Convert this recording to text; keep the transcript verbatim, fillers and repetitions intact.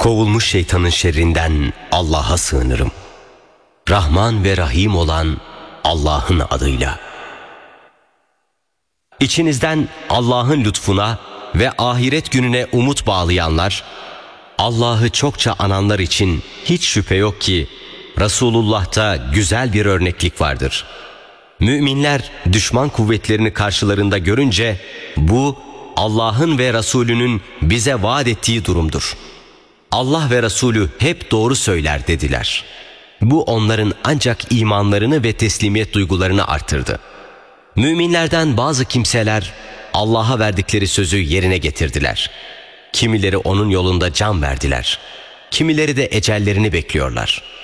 Kovulmuş şeytanın şerrinden Allah'a sığınırım. Rahman ve Rahim olan Allah'ın adıyla. İçinizden Allah'ın lütfuna ve ahiret gününe umut bağlayanlar, Allah'ı çokça ananlar için hiç şüphe yok ki Resulullah'ta güzel bir örneklik vardır. Müminler düşman kuvvetlerini karşılarında görünce bu Allah'ın ve Resulünün bize vaat ettiği durumdur. Allah ve Resulü hep doğru söyler dediler. Bu onların ancak imanlarını ve teslimiyet duygularını artırdı. Müminlerden bazı kimseler Allah'a verdikleri sözü yerine getirdiler. Kimileri onun yolunda can verdiler. Kimileri de ecellerini bekliyorlar.